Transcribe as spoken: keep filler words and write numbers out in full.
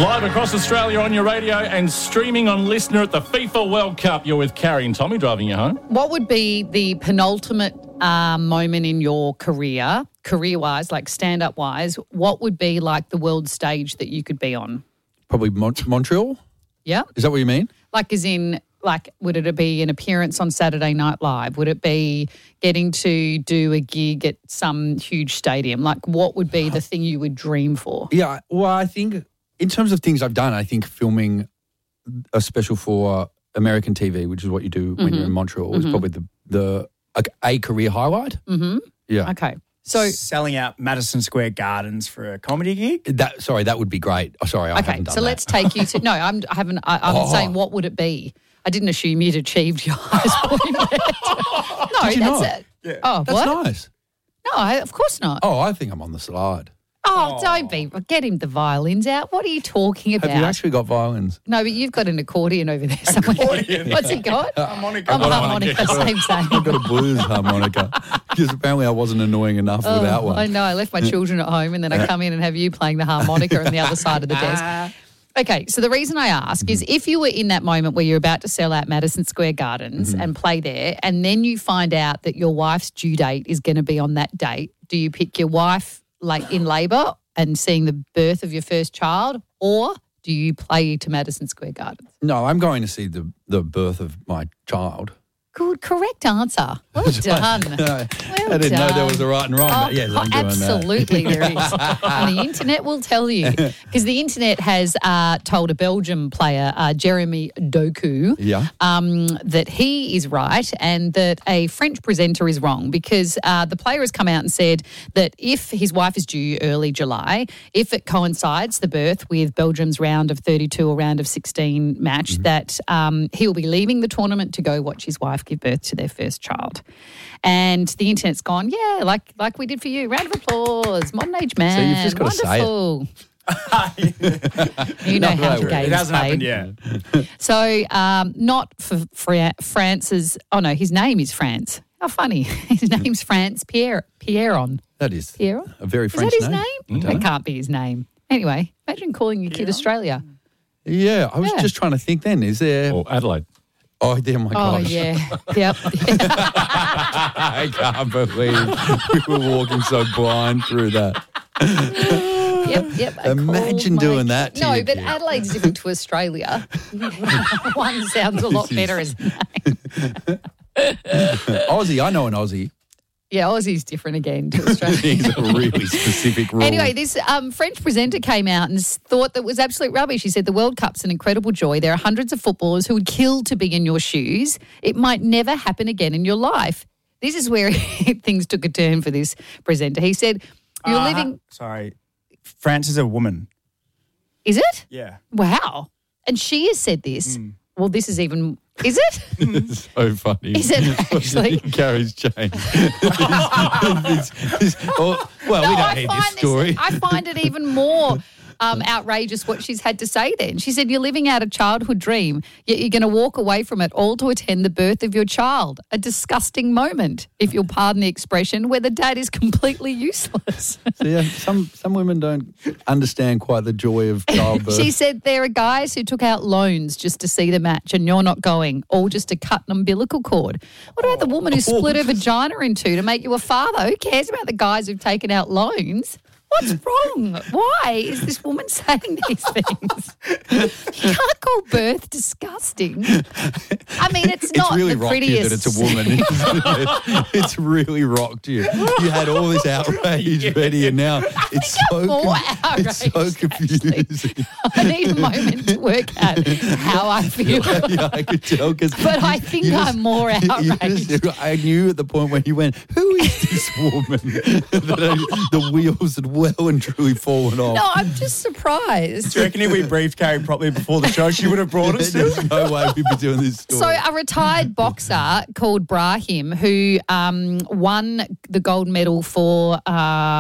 Live across Australia on your radio and streaming on Listener at the FIFA World Cup. You're with Carrie and Tommy driving you home. What would be the penultimate uh, moment in your career, career-wise, like stand-up-wise, what would be like the world stage that you could be on? Probably Mon- Montreal? Yeah. Is that what you mean? Like as in, like, would it be an appearance on Saturday Night Live? Would it be getting to do a gig at some huge stadium? Like, what would be the thing you would dream for? Yeah, well, I think in terms of things I've done, I think filming a special for American T V, which is what you do when Mm-hmm. you're in Montreal, is Mm-hmm. probably the, the a, a career highlight. Mm-hmm. Yeah. Okay. So, selling out Madison Square Gardens for a comedy gig? That sorry, that would be great. Oh, sorry, I okay. haven't done So that. let's take you to, no, I'm, I haven't, I, I'm Oh. saying what would it be? I didn't assume you'd achieved your highest point yet. No, Did you that's not? it. Yeah. Oh, That's what? nice. No, I, of course not. Oh, I think I'm on the slide. Oh, don't be. Get him the violins out. What are you talking about? Have you actually got violins? No, but you've got an accordion over there somewhere. Accordion. What's he got? Harmonica. Oh, harmonica, same, same. I've got a blues harmonica because apparently I wasn't annoying enough without one. I know. I left my children at home and then I come in and have you playing the harmonica on the other side of the desk. Okay, so the reason I ask is if you were in that moment where you're about to sell out Madison Square Gardens and play there, and then you find out that your wife's due date is going to be on that date, do you pick your wife like in labour and seeing the birth of your first child, or do you play to Madison Square Gardens? No, I'm going to see the, the birth of my child. Good, correct answer. Well done. I Well didn't know there done. was a right and wrong, Oh, but yes, I'm doing absolutely there is. And the internet will tell you. Because the internet has uh, told a Belgium player, uh, Jeremy Doku, Yeah. um, that he is right and that a French presenter is wrong, because uh, the player has come out and said that if his wife is due early July, if it coincides, the birth, with Belgium's round of thirty-two or round of sixteen match, Mm-hmm. that um, he will be leaving the tournament to go watch his wife give birth to their first child. And the internet's gone, yeah, like like we did for you. Round of applause, modern age man. So you've just got to say it. Wonderful. You know how It games It hasn't played. happened yet. So um, not for Fra- France's, oh no, his name is France. How funny. His name's France Pierre, Pierron. That is Pierron? a very Is French that his name. name? I don't It know. can't be his name. Anyway, imagine calling your kid Australia. Yeah, I was Yeah. just trying to think then. Is there... Or Adelaide. Oh, dear, my Oh, gosh. yeah. Yep. I can't believe we were walking so blind through that. Yep, yep. I Imagine called my doing that kid. to No, your but kid. Adelaide's different to Australia. One sounds a lot This is- better as a name. Aussie, I know an Aussie. Yeah, Aussie's different again to Australia. He's a really specific rule. Anyway, this um, French presenter came out and s- thought that was absolute rubbish. He said the World Cup's an incredible joy. There are hundreds of footballers who would kill to be in your shoes. It might never happen again in your life. This is where things took a turn for this presenter. He said, you're Uh, living... Sorry. France is a woman. Is it? Yeah. Wow. And she has said this. Mm. Well, this is even... Is it? It's so funny. Is it actually? Carrie's changed. This- this- oh, well, we No, don't I need find this story. I find it even more um, outrageous what she's had to say then. She said, you're living out a childhood dream, yet you're going to walk away from it all to attend the birth of your child. A disgusting moment, if you'll pardon the expression, where the dad is completely useless. So, yeah, some, some women don't understand quite the joy of childbirth. She said there are guys who took out loans just to see the match and you're not going, all just to cut an umbilical cord. What about the woman who split her vagina in two to make you a father? Who cares about the guys who've taken out loans? What's wrong? Why is this woman saying these things? You can't call birth disgusting. I mean, it's not it's really the rocked you prettiest. that it's a woman. Isn't it? It's really rocked you. You had all this outrage ready, and now it's so more con- it's so outraged, confusing. I need a moment to work out how I feel. Yeah, I could tell because. But I think I'm more outraged. I knew at the point when you went, "Who is this woman?" that I, the wheels had well and truly fallen off. No, I'm just surprised. Do you reckon if we briefed Carrie properly before the show, she would have brought us to? There's no way we'd be doing this story. So a retired boxer called Brahim, who um, won the gold medal for uh,